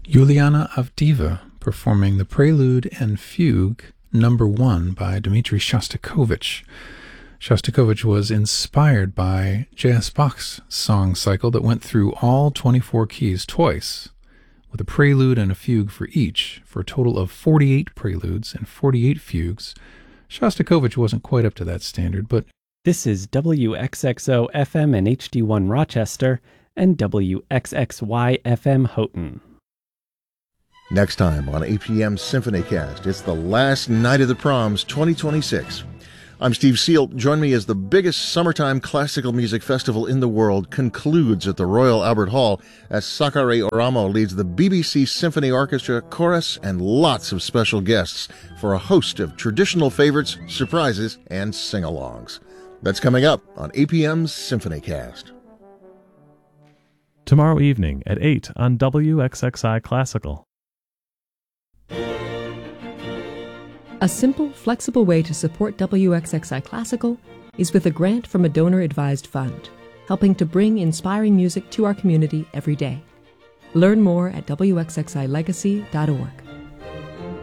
Juliana Avdiva performing the Prelude and Fugue Number 1 by Dmitri Shostakovich. Shostakovich was inspired by J.S. Bach's song cycle that went through all 24 keys twice, with a prelude and a fugue for each, for a total of 48 preludes and 48 fugues. Shostakovich wasn't quite up to that standard, but... This is WXXO FM and HD1 Rochester and WXXY FM Houghton. Next time on APM SymphonyCast, it's the last night of the proms 2026. I'm Steve Seal. Join me as the biggest summertime classical music festival in the world concludes at the Royal Albert Hall as Sakari Oramo leads the BBC Symphony Orchestra, chorus, and lots of special guests for a host of traditional favorites, surprises, and sing-alongs. That's coming up on APM's SymphonyCast. Tomorrow evening at 8 on WXXI Classical. A simple, flexible way to support WXXI Classical is with a grant from a donor-advised fund, helping to bring inspiring music to our community every day. Learn more at WXXILegacy.org.